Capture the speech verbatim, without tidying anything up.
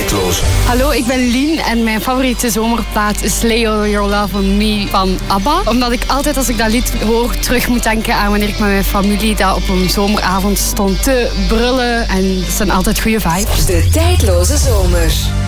tijdloze. Hallo, ik ben Lien en mijn favoriete zomerplaat is Lay All Your Love On Me van ABBA. Omdat ik altijd als ik dat lied hoor terug moet denken aan wanneer ik met mijn familie dat op een zomeravond stond te brullen. En het zijn altijd goede vibes. De tijdloze zomer.